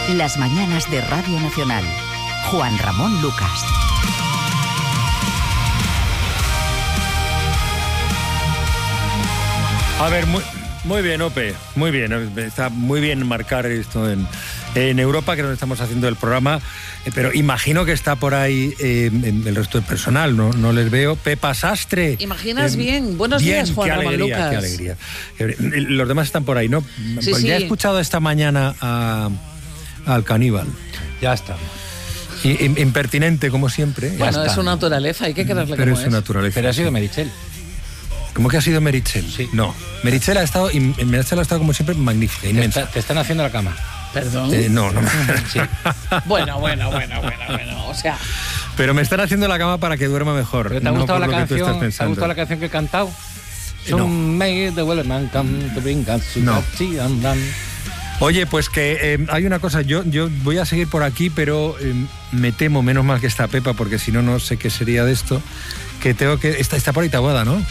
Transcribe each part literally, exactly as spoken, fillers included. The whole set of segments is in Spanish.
Las mañanas de Radio Nacional. Juan Ramón Lucas. A ver, muy, muy bien, Ope, muy bien. Está muy bien marcar esto en, en Europa, que es donde estamos haciendo el programa, eh, pero imagino que está por ahí eh, el resto del personal, ¿no? No les veo. Pepa Sastre. Imaginas eh, bien. Buenos bien, días, Juan qué Ramón alegría, Lucas. Qué alegría. Los demás están por ahí, ¿no? Sí, pues sí. Ya he escuchado esta mañana a, al caníbal. Ya está. I- impertinente, como siempre. Bueno, Ya es está. su naturaleza, hay que quererle Pero como es su es. naturaleza. Pero ha sido Meritxell. ¿Cómo que ha sido Meritxell? Sí. No, Meritxell ha estado, y Meritxell ha estado como siempre magnífica, Te, inmensa. está- te están haciendo la cama. Perdón. Eh, no, no. Sí. Bueno, bueno, bueno, bueno, bueno. O sea, Pero me están haciendo la cama para que duerma mejor. ¿Pero te ha no gustado por la lo que tú estás canción? ¿Te ha pensando. gustado la canción que he cantado? Eh, no. Some made the Wellerman come to bring us to No. the sea and land. Oye, pues que eh, hay una cosa, yo, yo voy a seguir por aquí, pero eh, me temo, menos mal que está Pepa, porque si no, no sé qué sería de esto, que tengo que... Está, está por ahí Taboada, ¿no?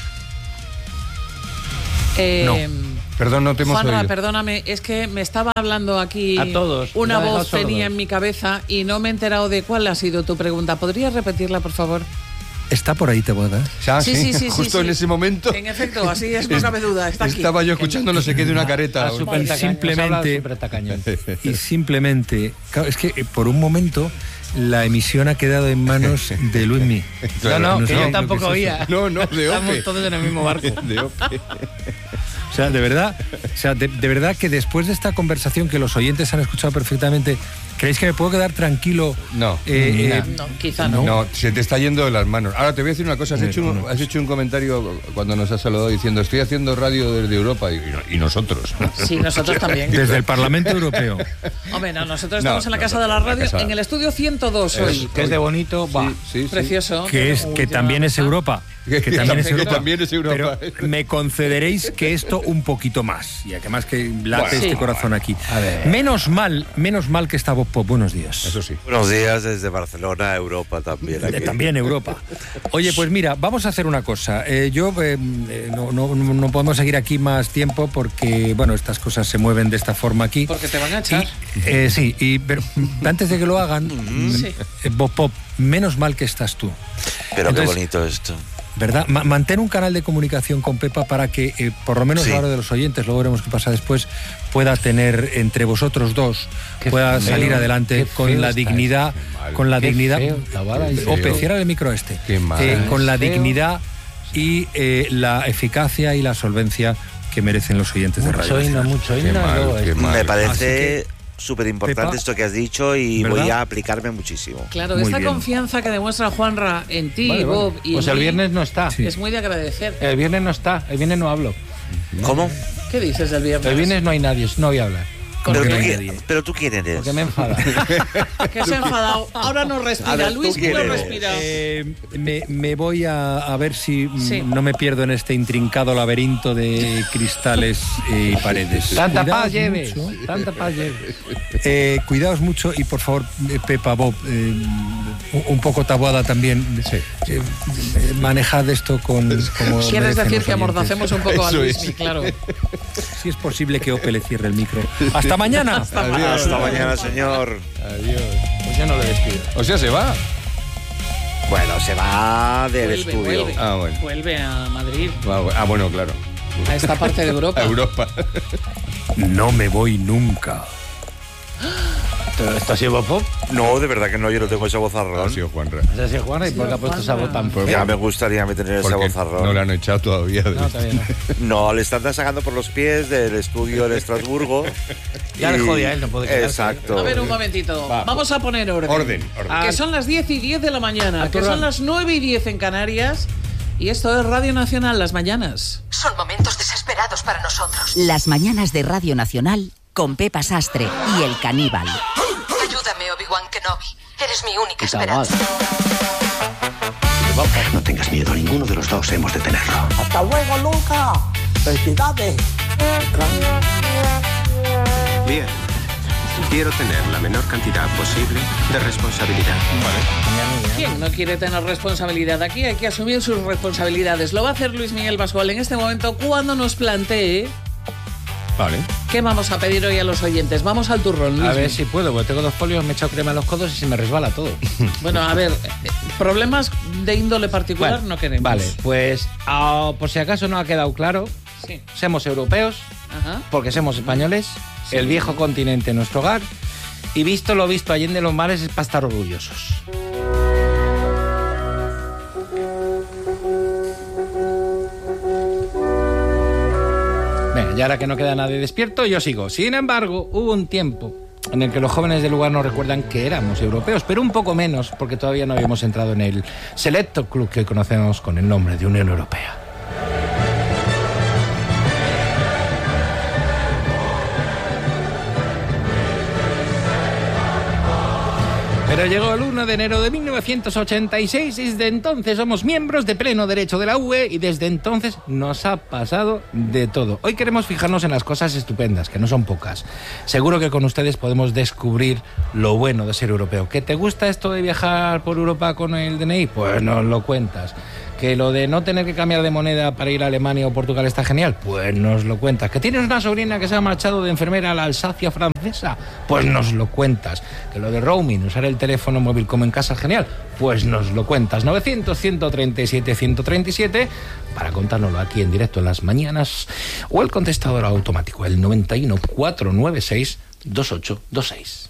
eh, Perdón, no te hemos Juanra, oído. perdóname, es que me estaba hablando aquí. A todos, Una lo ha dejado voz tenía sordos. en mi cabeza y no me he enterado de cuál ha sido tu pregunta. ¿Podrías repetirla, por favor? Está por ahí Taboada. Ah, Sí, sí, sí, sí, Justo sí. en ese momento. En efecto, así es, no cabe duda. Está aquí. Estaba yo escuchando no sé qué de una careta. A super Y tacaño, simplemente- has hablado súper tacaño. Y simplemente... Claro, es que eh, por un momento la emisión ha quedado en manos de Luismi. Claro, no, no, no que sé yo lo tampoco que es oía. No, no, de Estamos Ope. todos en el mismo barco. De Ope. O sea, de verdad, o sea, de, de verdad que después de esta conversación que los oyentes han escuchado perfectamente, ¿creéis que me puedo quedar tranquilo? No. Eh, eh, No, quizá no. No, se te está yendo de las manos. Ahora te voy a decir una cosa. Has, Sí, hecho, un, no. has hecho un comentario cuando nos has saludado diciendo estoy haciendo radio desde Europa y, y nosotros. Sí, nosotros también. desde el Parlamento Europeo. Hombre, no, nosotros No, estamos en la no, Casa no, de la en la Radio, casa. en el estudio ciento dos hoy. Que es de bonito. Bah. Sí, sí, sí. Precioso. Que, es, que también es Europa. Que también es Que Europa. también es Europa. Pero me concederéis que esto un poquito más. Y además que late Bueno, este sí. corazón aquí. A ver. Menos mal, menos mal que está Bob Pop. Buenos días. Eso sí. Buenos días desde Barcelona, Europa también. Eh, Aquí. También Europa. Oye, pues mira, vamos a hacer una cosa. Eh, yo eh, eh, no, no, no podemos seguir aquí más tiempo porque, bueno, estas cosas se mueven de esta forma aquí. Porque te van a echar. Y, eh, sí, y, pero antes de que lo hagan, Sí. eh, Bob Pop, menos mal que estás tú. Pero Entonces, qué bonito esto. ¿Verdad? Ma- mantén un canal de comunicación con Pepa para que, eh, por lo menos Sí. a la hora de los oyentes, luego veremos qué pasa después, pueda tener entre vosotros dos, Qué pueda feo, salir adelante qué con feo la está dignidad, eso, qué mal. con la Qué dignidad. feo, Taboada, y Ope, feo. cierra el micro este. Qué mal. Eh, con la Feo. dignidad y eh, la eficacia y la solvencia que merecen los oyentes de Mucho Radio himno, Nacional. mucho Qué himno. y mal, luego qué esto. mal. Me parece Así súper importante Pepa, esto que has dicho y ¿verdad? voy a aplicarme muchísimo. Claro, Muy esta bien. confianza que demuestra Juanra en ti, Vale, vale. Bob y Pues en el mí, viernes no está. Sí. es muy de agradecer. El viernes no está. El viernes no hablo. ¿Cómo? ¿Qué dices del viernes? El viernes no hay nadie. No voy a hablar. ¿Con Pero qué? tú, hay qui- nadie. pero tú quién eres. Porque me enfada. Que se ha enfadado. Ahora no A respira. ver, ¿tú Luis quién no eres? respira. Eh, me, me voy a, a ver si mm, Sí. no me pierdo en este intrincado laberinto de cristales y paredes. Tanta Cuidaos paz lleve. mucho. Tanta paz lleve. Eh, cuidaos mucho y por favor, eh, Pepa, Bob, eh, un- un poco Taboada también. Sí, Eh, eh, manejad esto con. Como ¿Quieres merecen decir los que oyentes. amordacemos un poco a Eso Luis? es. Claro. Si es posible que Ope le cierre el micro. ¡Hasta mañana! Adiós. Hasta mañana, señor. Adiós. Pues yo no le despido. O sea, se va. Bueno, se va del Vuelve, estudio. vuelve. Ah, bueno. Vuelve a Madrid, Ah, bueno. Ah, bueno, claro. a esta parte de Europa. A Europa. No me voy nunca. ¿Pero esto ha sido Bob Pop? No, de verdad que no, yo no tengo ese Ha vozarrón. sido Juanra. ¿Esa ha sido Juana? ¿Y por qué ha puesto esa voz tan Pues Ya fea? me gustaría tener ese Porque vozarrón. no le han echado todavía. de- No, todavía no. No, le están sacando por los pies del estudio en Estrasburgo. Ya le Y- jodía a él, no puede quedarse. Exacto. A ver, un momentito. Va. Vamos a poner orden. Orden, orden. Que son las diez y diez de la mañana, A tu que son ram. las nueve y diez en Canarias. Y esto es Radio Nacional, las mañanas. Son momentos desesperados para nosotros. Las mañanas de Radio Nacional con Pepa Sastre y el caníbal. Ayúdame, Obi-Wan Kenobi. Eres mi única Y Taboada. esperanza. No tengas miedo, ninguno de los dos hemos de tenerlo. Hasta luego, Luca. Felicidades. Bien. Quiero tener la menor cantidad posible de responsabilidad. ¿Quién no quiere tener responsabilidad? Aquí hay que asumir sus responsabilidades. Lo va a hacer Luis Miguel Pascual en este momento cuando nos plantee Vale. ¿Qué vamos a pedir hoy a los oyentes? Vamos al turrón, Luis. A ver si puedo, porque tengo dos folios, me he echado crema en los codos y se me resbala todo. Bueno, a ver, eh, problemas de índole particular Bueno, no queremos. Vale, pues ah, por si acaso no ha quedado claro, Sí. somos europeos, Ajá. porque somos españoles, el viejo continente nuestro hogar, y visto lo visto allende los mares es para estar orgullosos. Venga, y ahora que no queda nadie despierto, yo sigo. Sin embargo, hubo un tiempo en el que los jóvenes del lugar nos recuerdan que éramos europeos, pero un poco menos, porque todavía no habíamos entrado en el selecto club que hoy conocemos con el nombre de Unión Europea. Pero llegó el uno de enero de mil novecientos ochenta y seis y desde entonces somos miembros de pleno derecho de la U E y desde entonces nos ha pasado de todo. Hoy queremos fijarnos en las cosas estupendas, que no son pocas. Seguro que con ustedes podemos descubrir lo bueno de ser europeo. ¿Que te gusta esto de viajar por Europa con el D N I? Pues nos lo cuentas. ¿Que lo de no tener que cambiar de moneda para ir a Alemania o Portugal está genial? Pues nos lo cuentas. ¿Que tienes una sobrina que se ha marchado de enfermera a la Alsacia francesa? Pues nos lo cuentas. ¿Que lo de roaming, usar el teléfono móvil como en casa es genial? Pues nos lo cuentas. novecientos, ciento treinta y siete, ciento treinta y siete para contárnoslo aquí en directo en las mañanas, o el contestador automático, el noventa y uno, cuatrocientos noventa y seis, veintiocho veintiséis.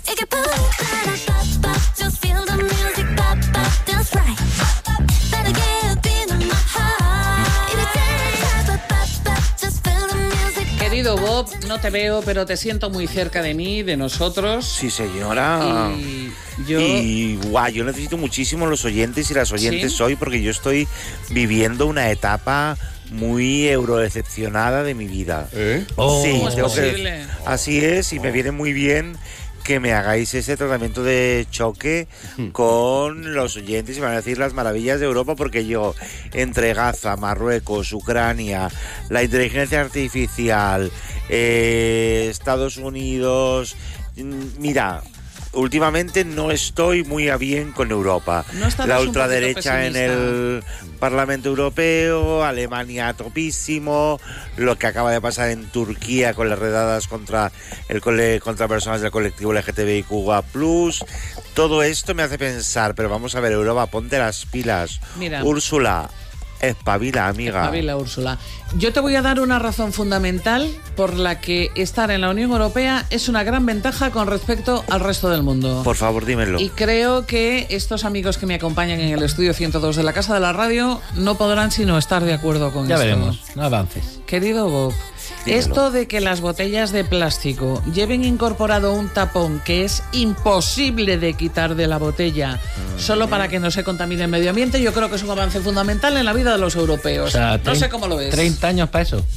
Querido Bob, no te veo, pero te siento muy cerca de mí, de nosotros. Sí, señora. Y yo... Y guau, yo necesito muchísimo los oyentes y las oyentes ¿Sí? hoy, porque yo estoy viviendo una etapa muy eurodecepcionada de mi vida. ¿Eh? Oh, sí, ¿cómo es tengo que- posible? así es, y me viene muy bien que me hagáis ese tratamiento de choque con los oyentes y van a decir las maravillas de Europa, porque yo, entre Gaza, Marruecos, Ucrania, la inteligencia artificial, eh, Estados Unidos, mm, mira, últimamente no estoy muy a bien con Europa. ¿No estarás La un ultraderecha en poquito el Parlamento Europeo, Alemania a topísimo, lo que acaba de pasar en Turquía con las redadas contra el cole- contra personas del colectivo L G T B I Q A plus, todo esto me hace pensar, pero vamos a ver, Europa, ponte las pilas. Mira. Úrsula, espabila, amiga. Espabila, Úrsula. Yo te voy a dar una razón fundamental por la que estar en la Unión Europea es una gran ventaja con respecto al resto del mundo. Por favor, dímelo. Y creo que estos amigos que me acompañan en el estudio ciento dos de la Casa de la Radio no podrán sino estar de acuerdo con Ya esto. veremos, no avances. Querido Bob, Dímelo. esto de que las botellas de plástico lleven incorporado un tapón que es imposible de quitar de la botella solo para que no se contamine el medio ambiente, yo creo que es un avance fundamental en la vida de los europeos. O sea, no trein- sé cómo lo ves. treinta años para eso.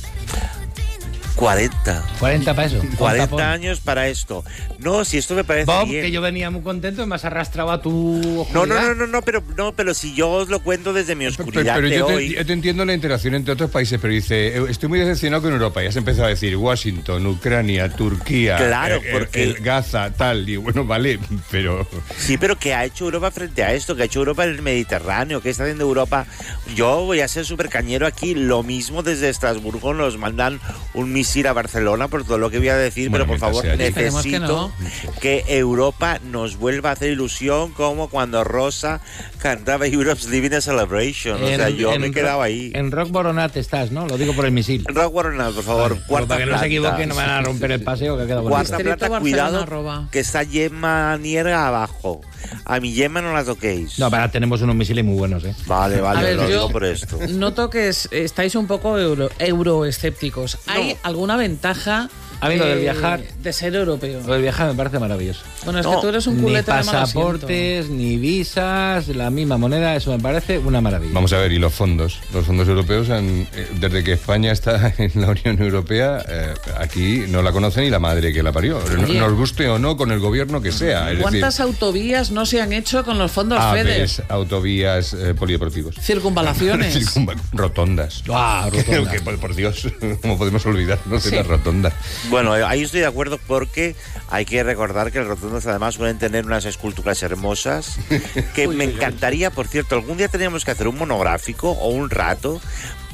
cuarenta. cuarenta para eso. cuarenta años para esto. No, si esto me parece Bob, bien. que yo venía muy contento y me has arrastrado a tu No, oscuridad. no, no, no, no, pero no, pero si yo os lo cuento desde mi Pero, oscuridad pero de yo, te, hoy. yo te entiendo la interacción entre otros países, pero dice, "Eh, estoy muy decepcionado con Europa. Ya has empezado a decir Washington, Ucrania, Turquía, Claro, eh, eh, porque- el Gaza, tal. Y bueno, vale, pero... Sí, pero ¿qué ha hecho Europa frente a esto? ¿Qué ha hecho Europa en el Mediterráneo? ¿Qué está haciendo Europa? Yo voy a ser súper cañero aquí. Lo mismo desde Estrasburgo nos mandan un misil a Barcelona por todo lo que voy a decir, Bueno, pero por favor mientras sea allí. Esperemos que necesito no. que Europa nos vuelva a hacer ilusión como cuando Rosa cantaba Europe's Living a Celebration. O sea, yo me he ro- quedado ahí. En Rock Boronat estás, ¿no? Lo digo por el misil. Rock Warrenal, por favor, Vale, cuarta para que no se planta. equivoquen, no me van a romper el paseo que queda bonito. Cuarta Distrito planta, Barcelona, cuidado, arroba. que está Gemma Nierga abajo. A mi Gemma no la toquéis. No, para tenemos unos misiles muy buenos, ¿eh? Vale, vale, A ver, lo yo digo por esto. noto que es- estáis un poco euro, euroescépticos. ¿Hay No. alguna ventaja A mí lo del eh, viajar- de ser europeo? Lo del viaje me parece maravilloso. Bueno, es No, que tú eres un Ni culete de mal asiento. pasaportes, ni visas, la misma moneda, eso me parece una maravilla. Vamos a ver, y los fondos. Los fondos europeos, han, eh, desde que España está en la Unión Europea, eh, aquí no la conoce ni la madre que la parió. No- Oye. Nos guste o no, con el gobierno que sea. Es ¿Cuántas decir, autovías no se han hecho con los fondos FEDER? aves, autovías, eh, polideportivos. Circunvalaciones. Circunva- rotondas. Ah, rotondas. Que, por, por Dios, ¿cómo podemos olvidarnos Sí. de las rotondas? Bueno, eh, ahí estoy de acuerdo porque hay que recordar que las rotondas además suelen tener unas esculturas hermosas que me encantaría, por cierto, algún día teníamos que hacer un monográfico o un rato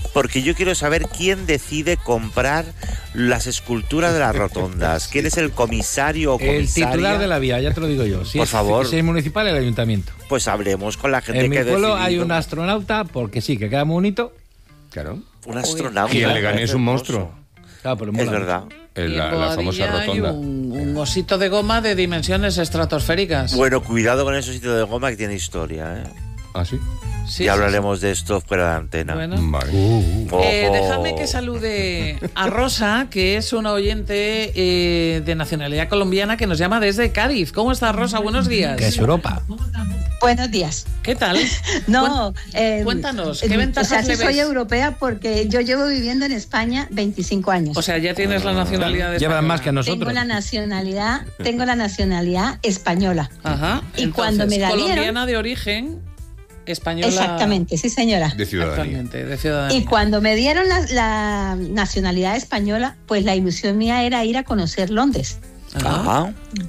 porque yo quiero saber quién decide comprar las esculturas de las rotondas. ¿Quién es el comisario o comisaria? El titular de la vía, ya te lo digo yo. Si Por es, favor. Si es municipal, el ayuntamiento. Pues hablemos con la gente en que mi pueblo ha hay decidido. un astronauta, porque sí, que queda muy bonito. Claro. Un astronauta. Y el Leganés parece es un hermoso. monstruo. Claro, pero Es mola verdad. El- Y la, en la famosa Boadilla hay rotonda. un, un osito de goma de dimensiones estratosféricas. Bueno, cuidado con esos sitios de goma que tiene historia, ¿eh? ¿Ah, sí? Sí, ya sí, hablaremos de esto fuera de antena. Bueno. Vale. Ojo. Eh, déjame que salude a Rosa, que es una oyente eh, de nacionalidad colombiana que nos llama desde Cádiz. ¿Cómo está, Rosa? Buenos días. Que es Europa. Buenos días. ¿Qué tal? No, eh, Cuéntanos, ¿qué eh, ventajas o sea, sí le ves? soy europea porque yo llevo viviendo en España veinticinco años. O sea, ya tienes la nacionalidad de Llevan más que nosotros. tengo la nacionalidad, tengo la nacionalidad española. Ajá. Y cuando me la dieron- colombiana de origen, española. Exactamente, sí señora. De ciudadanía. Actualmente, de ciudadanía. Y cuando me dieron la, la nacionalidad española, pues la ilusión mía era ir a conocer Londres. Ajá.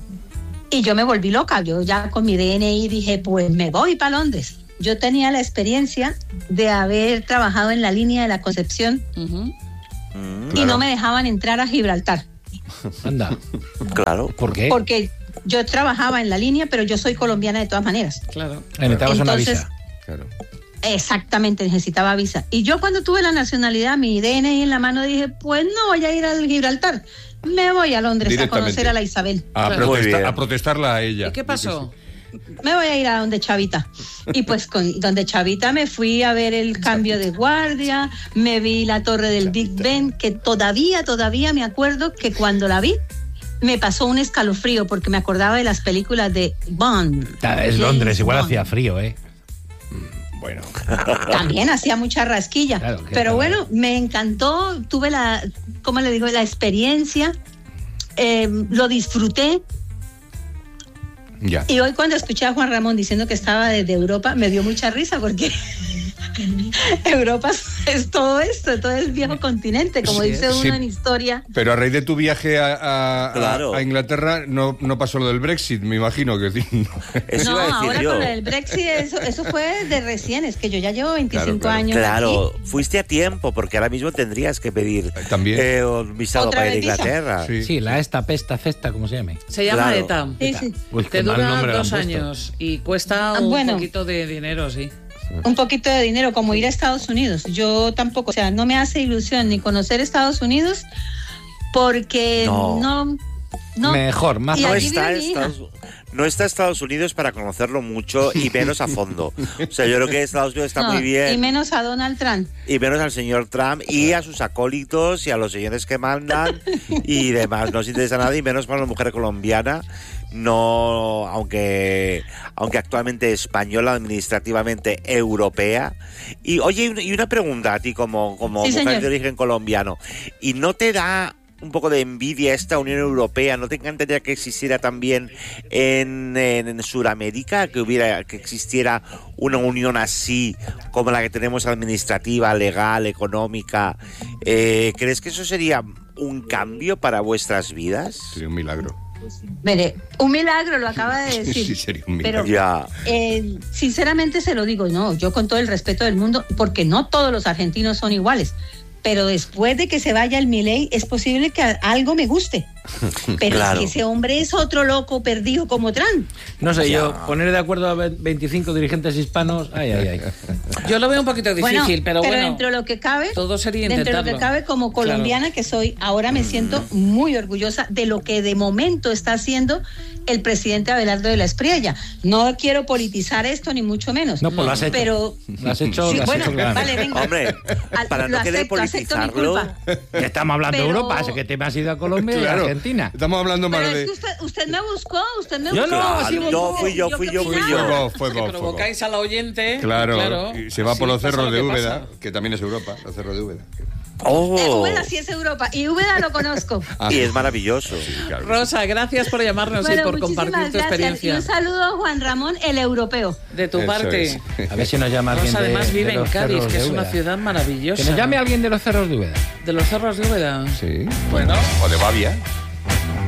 Y yo me volví loca. Yo ya con mi D N I dije, pues me voy para Londres. Yo tenía la experiencia de haber trabajado en la línea de la Concepción Ujú. Mm, y claro. no me dejaban entrar a Gibraltar. Anda. Claro. ¿Por qué? Porque yo trabajaba en la línea, pero yo soy colombiana de todas maneras. Claro. Necesitabas una Entonces- visa. Claro. Exactamente, necesitaba visa. Y yo cuando tuve la nacionalidad, mi D N I en la mano, dije, pues no voy a ir al Gibraltar. Me voy a Londres a Directamente. conocer a la Isabel. A, Claro. Muy protesta- bien. a protestarla a ella. ¿Y qué pasó? Me voy a ir a donde Chavita. Y pues con donde Chavita me fui a ver el cambio de guardia, me vi la torre del Big Ben, que todavía, todavía me acuerdo que cuando la vi, me pasó un escalofrío porque me acordaba de las películas de Bond. Ah, Es James Londres, igual Bond. hacía frío, ¿eh? Bueno. También hacía mucha rasquilla. Claro, que pero tal. bueno, me encantó, tuve la, ¿cómo le digo? La experiencia, eh, lo disfruté. Ya. Y hoy cuando escuché a Juan Ramón diciendo que estaba desde Europa, me dio mucha risa porque Europa es todo esto, todo el viejo continente, como Sí, dice uno sí. en historia. Pero a raíz de tu viaje a, a- a- Claro. a Inglaterra no, no pasó lo del Brexit, me imagino que Eso No, iba a decir ahora yo. con el Brexit, eso, eso fue de recién, es que yo ya llevo veinticinco Claro, claro. años. Claro, aquí. fuiste a tiempo porque ahora mismo tendrías que pedir También. eh, un visado ¿Otra para ir a vez visa? Inglaterra. Sí. Sí, la esta, pesta, cesta, como se llame. Se llama Claro. ETA. Sí, sí. Uy, Te qué mal dura nombre le han dos puesto. años y cuesta Ah, un bueno. poquito de dinero, sí. Un poquito de dinero, como ir a Estados Unidos. Yo tampoco, o sea, no me hace ilusión ni conocer Estados Unidos porque No. no, no. Mejor, más Y No allí está, vive mi hija. Estados, no está Estados Unidos para conocerlo mucho y menos a fondo. O sea, yo creo que Estados Unidos está No, muy Y bien. menos a Donald Trump. Y menos al señor Trump y a sus acólitos y a los señores que mandan y demás. No os interesa nada y menos para una mujer colombiana. No, aunque aunque actualmente española, administrativamente europea. Y oye, y una- y una pregunta a ti como, como Sí, mujer señor. de origen colombiano. ¿Y no te da un poco de envidia esta Unión Europea? ¿No te encantaría que existiera también en, en, en Sudamérica, que hubiera, que existiera una unión así como la que tenemos administrativa, legal, económica? Eh, ¿Crees que eso sería un cambio para vuestras vidas? Sería un milagro. Mire, un milagro lo acaba de decir. Sí, sería un Pero milagro. Ya. eh, sinceramente se lo digo, no, yo con todo el respeto del mundo, porque no todos los argentinos son iguales. Pero después de que se vaya el Milei, es posible que a- algo me guste. Pero Claro. es que ese hombre es otro loco perdido como Trump. No sé, yo poner de acuerdo a ve- veinticinco dirigentes hispanos, ay, ay, ay. Yo lo veo un poquito difícil, Bueno, pero bueno. dentro de lo que cabe, todo sería dentro de lo que intentarlo. cabe como colombiana que soy, ahora me siento muy orgullosa de lo que de momento está haciendo el presidente Abelardo de la Espriella. No quiero politizar esto ni mucho menos. No, pues lo has hecho. Pero Lo has hecho, sí, lo has bueno, hecho claramente. vale, venga. Hombre, Al- para lo no querer acepto, acepto mi politizarlo. culpa. Que estamos hablando de Pero- Europa, sé que te me has ido a Colombia y a Claro. Argentina. Estamos hablando más Pero es de. que usted, usted me buscó, usted me Yo buscó. no, así Claro, yo fui yo, fui yo, fui opinaba? yo. Fue Bob, fue Que Bob, fue Bob. provocáis a la oyente. Claro, y se va así por los pasa cerros lo de que Úbeda, pasa. que también es Europa, los cerros de Úbeda. Oh. Eh, Úbeda sí es Europa y Úbeda lo conozco. Ah, Y es maravilloso. sí, claro. Rosa, gracias por llamarnos y Bueno, por muchísimas compartir tu gracias. Y experiencia. un saludo a Juan Ramón, el europeo. De tu Eso parte. es. A ver si nos llama alguien Rosa de, además vive de en los Cádiz, cerros que de es una Úbeda. ciudad maravillosa. Que nos llame alguien de los cerros de Úbeda. De los cerros de Úbeda. Sí. Bueno. O de Bavia.